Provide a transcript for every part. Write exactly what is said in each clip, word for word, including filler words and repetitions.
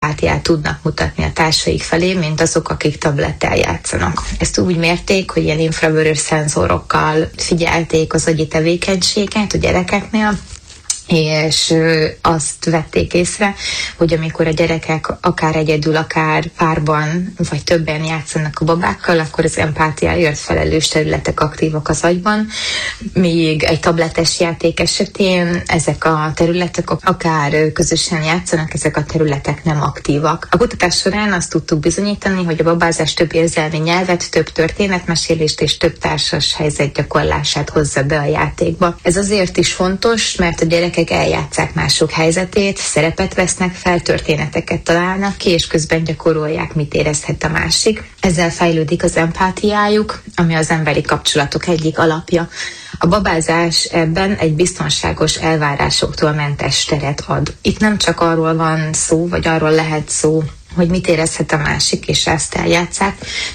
empátiát tudnak mutatni a társaik felé, mint azok, akik tablettel játszanak. Ezt úgy mérték, hogy ilyen infravörös szenzorokkal figyelték az agyi tevékenységet a gyerekeknél, és azt vették észre, hogy amikor a gyerekek akár egyedül, akár párban, vagy többen játszanak a babákkal, akkor az empátiáért felelős területek aktívak az agyban, míg egy tabletes játék esetén ezek a területek, akár közösen játszanak, ezek a területek nem aktívak. A kutatás során azt tudtuk bizonyítani, hogy a babázás több érzelmi nyelvet, több történetmesélést és több társas helyzet gyakorlását hozza be a játékba. Ez azért is fontos, mert a gyerekek eljátszák mások helyzetét, szerepet vesznek fel, történeteket találnak ki, és közben gyakorolják, mit érezhet a másik. Ezzel fejlődik az empátiájuk, ami az emberi kapcsolatok egyik alapja. A babázás ebben egy biztonságos, elvárásoktól mentes teret ad. Itt nem csak arról van szó, vagy arról lehet szó, hogy mit érezhet a másik, és ezt eljátszák,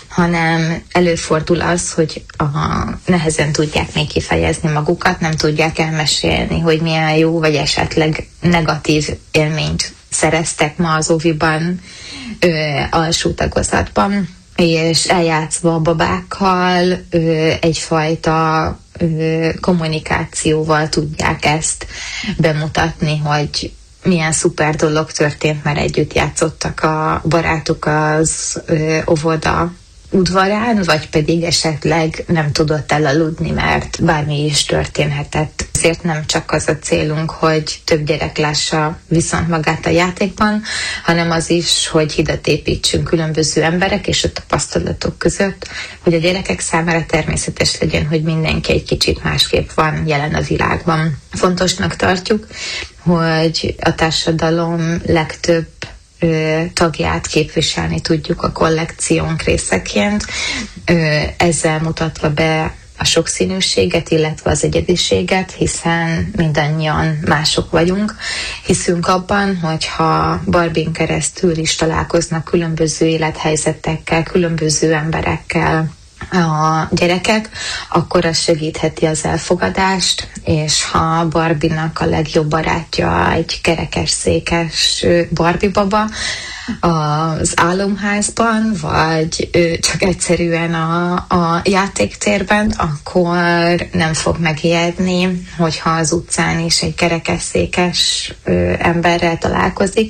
hanem előfordul az, hogy a, nehezen tudják még kifejezni magukat, nem tudják elmesélni, hogy milyen jó, vagy esetleg negatív élményt szereztek ma az óviban, ö, alsó tagozatban, és eljátszva a babákkal ö, egyfajta ö, kommunikációval tudják ezt bemutatni, hogy milyen szuper dolog történt, mert együtt játszottak a barátuk az ö, óvoda udvarán, vagy pedig esetleg nem tudott elaludni, mert bármi is történhetett. Ezért nem csak az a célunk, hogy több gyerek lássa viszont magát a játékban, hanem az is, hogy hidat építsünk különböző emberek és a tapasztalatok között, hogy a gyerekek számára természetes legyen, hogy mindenki egy kicsit másképp van jelen a világban. Fontosnak tartjuk, hogy a társadalom legtöbb ö, tagját képviselni tudjuk a kollekciónk részeként, ö, ezzel mutatva be a sokszínűséget, illetve az egyediséget, hiszen mindannyian mások vagyunk. Hiszünk abban, hogyha Barbie-n keresztül is találkoznak különböző élethelyzetekkel, különböző emberekkel a gyerekek, akkor az segítheti az elfogadást, és ha Barbie-nak a legjobb barátja egy kerekes, székes Barbie baba az álomházban, vagy csak egyszerűen a, a játéktérben, akkor nem fog megijedni, hogyha az utcán is egy kerekes, székes emberrel találkozik,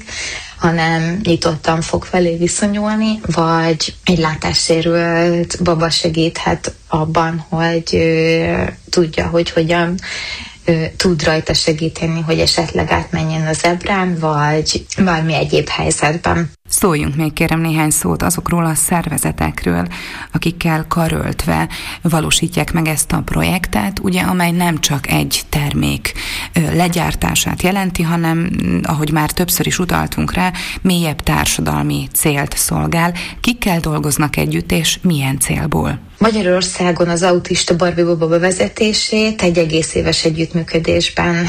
hanem nyitottan fog felé viszonyulni, vagy egy látássérült baba segíthet abban, hogy ö, tudja, hogy hogyan ö, tud rajta segíteni, hogy esetleg átmenjen a zebrán, vagy valami egyéb helyzetben. Szóljunk még kérem néhány szót azokról a szervezetekről, akikkel karöltve valósítják meg ezt a projektet, ugye, amely nem csak egy termék legyártását jelenti, hanem, ahogy már többször is utaltunk rá, mélyebb társadalmi célt szolgál. Kikkel dolgoznak együtt, és milyen célból? Magyarországon az autista Barbie baba bevezetését egy egész éves együttműködésben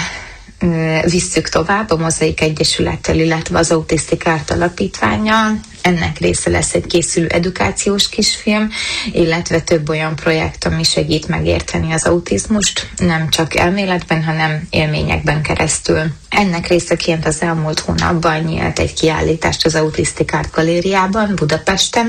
visszük tovább a Mozaik Egyesülettel, illetve az Autisztik Árt Alapítvánnyal. Ennek része lesz egy készülő edukációs kisfilm, illetve több olyan projekt, ami segít megérteni az autizmust, nem csak elméletben, hanem élményekben keresztül. Ennek részeként az elmúlt hónapban nyílt egy kiállítást az Autisztik Árt Galériában, Budapesten.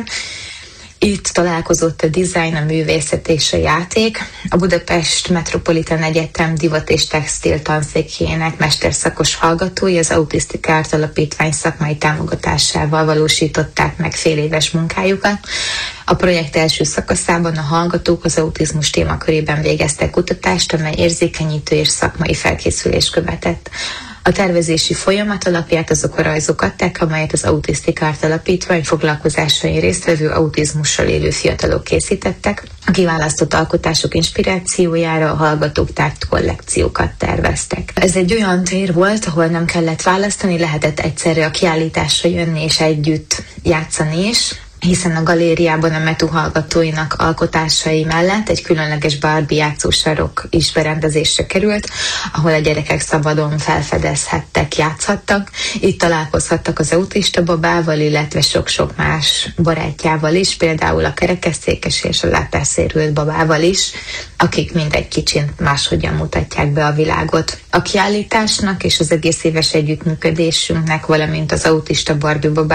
Itt találkozott a design, a művészet és a játék. A Budapest Metropolitan Egyetem divat és textil tanszékének mesterszakos hallgatói az Autisztik Árt Alapítvány szakmai támogatásával valósították meg fél éves munkájukat. A projekt első szakaszában a hallgatók az autizmus témakörében végeztek kutatást, amely érzékenyítő és szakmai felkészülést követett. A tervezési folyamat alapját azok a rajzok adták, amelyet az Autisztik Árt Alapítvány foglalkozásain résztvevő autizmussal élő fiatalok készítettek. A kiválasztott alkotások inspirációjára a hallgatók tárt kollekciókat terveztek. Ez egy olyan tér volt, ahol nem kellett választani, lehetett egyszerre a kiállításra jönni és együtt játszani is, hiszen a galériában a Metu hallgatóinak alkotásai mellett egy különleges Barbie játszósarok is berendezésre került, ahol a gyerekek szabadon felfedezhettek, játszhattak. Itt találkozhattak az autista babával, illetve sok-sok más barátjával is, például a kerekesszékes és a látássérült babával is, akik mind egy kicsit máshogyan mutatják be a világot. A kiállításnak és az egész éves együttműködésünknek, valamint az autista Barbie babá